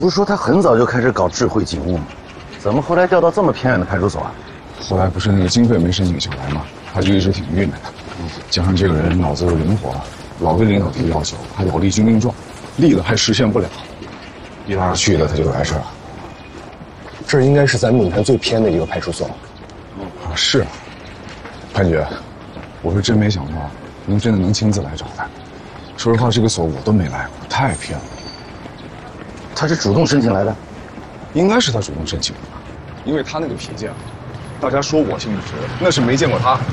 不是说他很早就开始搞智慧警务吗？怎么后来调到这么偏远的派出所啊？ 后来不是那个经费没申请下来吗？他就一直挺郁闷的。加上这个人脑子又灵活，老对领导提要求，还老立军令状，立了还实现不了，一来二去的他就来事了。 这应该是咱闽南最偏的一个派出所。 啊，是啊，潘局，我是真没想到您真的能亲自来找他。说实话，这个所我都没来过，太偏了。 他是主动申请来的？ 应该是他主动申请的，因为他那个脾气啊，大家说我姓石，那是没见过他。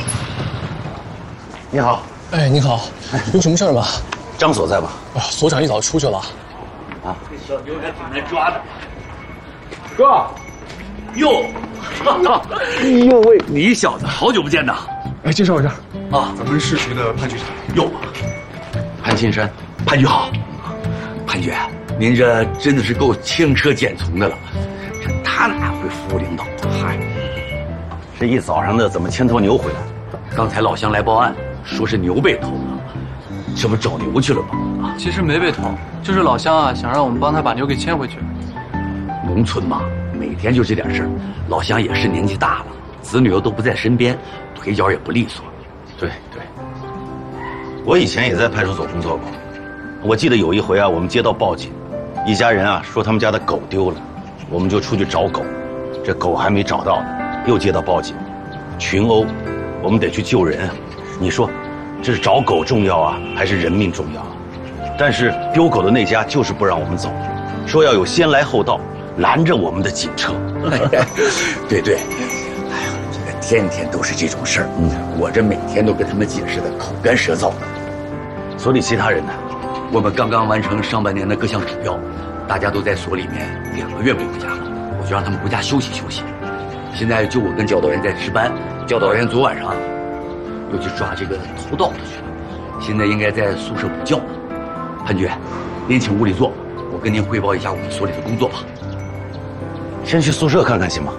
你好， 哎，你好，有什么事儿吗？ 张所在吗？ 啊，所长一早出去了。 啊， 这小牛还挺难抓的。哥，哟，哟喂，你小子好久不见呐！ 哎，介绍一下啊， 咱们市局的潘局长。 哟，潘青山，潘局好。潘局，您这真的是够轻车简从的了。这他哪会服务领导？嗨， 这一早上的怎么牵头牛回来？ 刚才老乡来报案，说是牛被偷了，这不找牛去了吗？ 其实没被偷，就是老乡啊想让我们帮他把牛给牵回去。 农村嘛，每天就这点事儿，老乡也是年纪大了，子女又都不在身边，腿脚也不利索。 对对，我以前也在派出所工作过。我记得有一回啊，我们接到报警，一家人啊说他们家的狗丢了，我们就出去找狗，这狗还没找到呢，又接到报警，群殴，我们得去救人。你说，这是找狗重要啊，还是人命重要啊？但是丢狗的那家就是不让我们走，说要有先来后到，拦着我们的警车。 对对，哎呀，这个天天都是这种事儿，我这每天都跟他们解释的口干舌燥的。 所里其他人呢？ 我们刚刚完成上半年的各项指标，大家都在所里面2个月没回家了，我就让他们回家休息休息。现在就我跟教导员在值班，教导员昨晚上又去抓这个偷盗的去了，现在应该在宿舍补觉呢。潘局，您请屋里坐，我跟您汇报一下我们所里的工作吧。 先去宿舍看看行吗？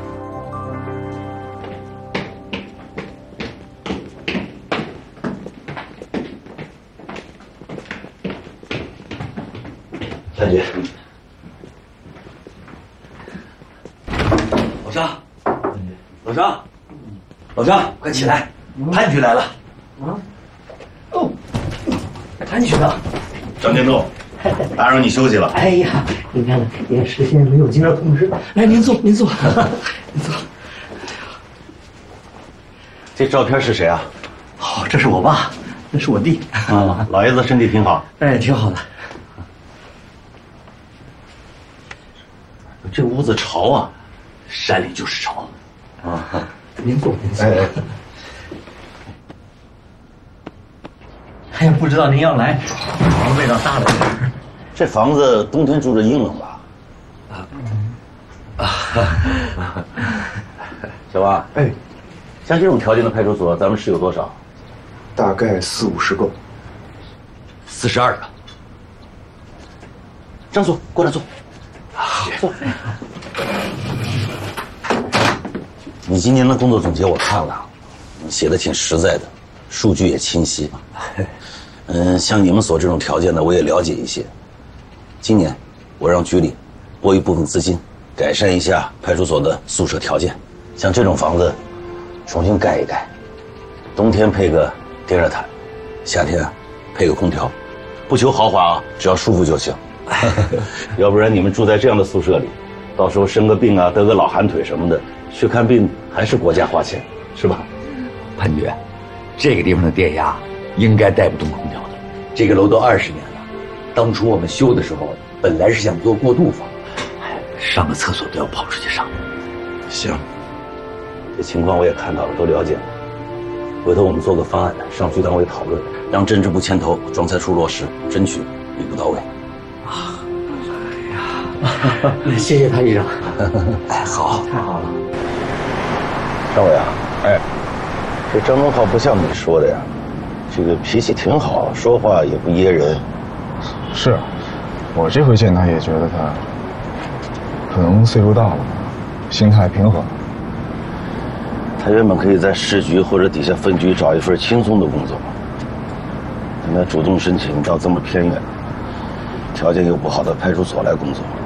潘局， 老张，老张，老张，快起来，潘局来了。 哦，潘局长， 张建栋，打扰你休息了。 哎呀，您看看，也是现在没有经过通知。来，您坐，您坐，您坐。 这照片是谁啊？ 哦，这是我爸，那是我弟。 啊，老爷子身体挺好。 哎，挺好的。 这屋子潮啊， 山里就是潮。 啊，您坐，您坐。哎呀，不知道您要来，味道大了点儿。 这房子冬天住着阴冷吧？小王， 哎， 像这种条件的派出所，咱们市有多少？ 大概40、50个。 42个。 张所，过来坐。坐。你今年的工作总结我看了，你写的挺实在的，数据也清晰。像你们所这种条件的，我也了解一些。今年我让局里拨一部分资金，改善一下派出所的宿舍条件，像这种房子重新盖一盖，冬天配个电热毯，夏天配个空调，不求豪华啊，只要舒服就行。要不然你们住在这样的宿舍里，到时候生个病啊，得个老寒腿什么的，去看病还是国家花钱，是吧？ 潘局，这个地方的电压应该带不动空调的。这个楼都20年了，当初我们修的时候，本来是想做过渡房，上个厕所都要跑出去上。 行，这情况我也看到了，都了解了。回头我们做个方案，上区党委讨论，让政治部牵头，装才处落实，争取一步到位。 谢谢潘局长。 哎，好， 太好了。 张伟啊，哎，这张东浩不像你说的呀，这个脾气挺好，说话也不噎人。 是，我这回见他也觉得他可能岁数大了，心态平和。 他原本可以在市局或者底下分局找一份轻松的工作，现在主动申请到这么偏远、条件又不好的派出所来工作。